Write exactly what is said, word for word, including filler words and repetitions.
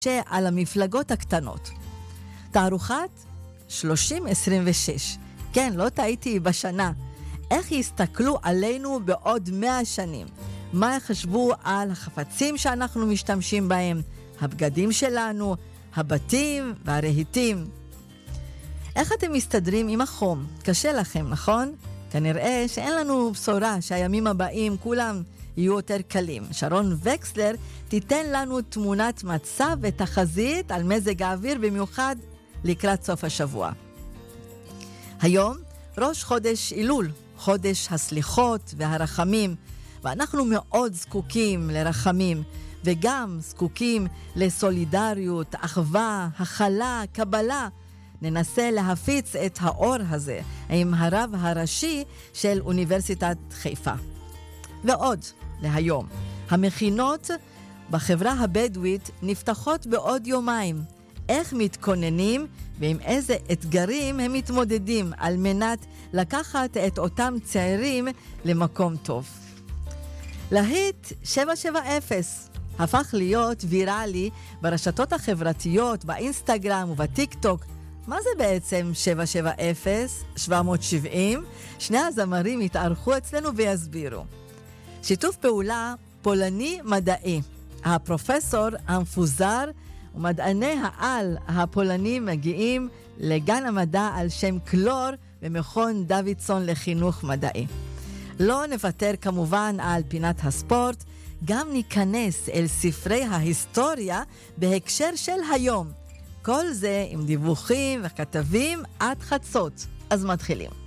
על המפלגות הקטנות. תערוכת שלושים עשרים ושש. כן, לא טעיתי בשנה. איך יסתכלו עלינו בעוד מאה שנים? מה יחשבו על החפצים שאנחנו משתמשים בהם, הבגדים שלנו, הבתים והרהיטים? איך אתם מסתדרים עם החום? קשה לכם, נכון? כנראה שאין לנו בשורה שהימים הבאים כולם יהיו יותר קלים. שרון וקסלר תיתן לנו תמונת מצב ותחזית על מזג האוויר, במיוחד לקראת סוף השבוע. היום ראש חודש אלול, חודש הסליחות והרחמים, ואנחנו מאוד זקוקים לרחמים, וגם זקוקים לסולידריות, אחווה, הכלה, קבלה. ננסה להפיץ את האור הזה עם הרב הראשי של אוניברסיטת חיפה. ועוד להיום, המכינות בחברה הבדואית נפתחות בעוד יומיים. איך מתכוננים ועם איזה אתגרים הם מתמודדים על מנת לקחת את אותם צעירים למקום טוב. להיט שבע שבע אפס הפך להיות ויראלי ברשתות החברתיות, באינסטגרם ובטיק טוק. מה זה בעצם שבע שבע אפס, שבע מאות שבעים? שני הזמרים יתארחו אצלנו ויסבירו. שיתוף פעולה פולני מדעי. הפרופסור המפוזר ומדעני העל הפולנים מגיעים לגן המדע על שם קלור במכון דוידסון לחינוך מדעי. לא נוותר כמובן על פינת הספורט, גם ניכנס אל ספרי ההיסטוריה בהקשר של היום. כל זה עם דיווחים וכתבים עד חצות. אז מתחילים.